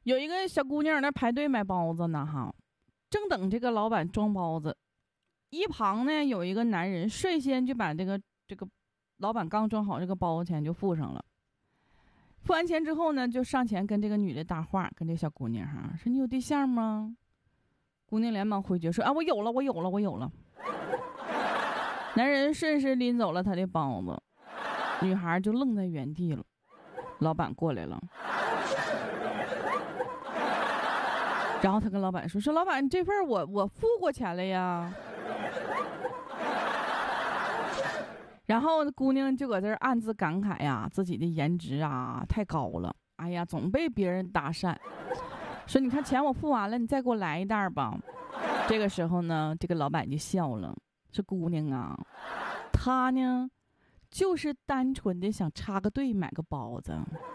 有一个小姑娘那排队买包子呢，哈，正等这个老板装包子，一旁呢有一个男人率先就把这个老板刚装好这个包子钱就付上了。付完钱之后呢，就上前跟这个女的搭话，跟这小姑娘哈说：“你有对象吗？”姑娘连忙回绝说：“啊，我有了，我有了，我有了。”男人顺势拎走了他的包子，女孩就愣在原地了。老板过来了，然后他跟老板说：“老板，这份我付过钱了呀。”然后姑娘就搁这儿暗自感慨呀，自己的颜值啊太高了，哎呀，总被别人搭讪，说你看钱我付完了，你再给我来一袋吧。这个时候呢，这个老板就笑了，说姑娘啊，她呢就是单纯的想插个队买个包子，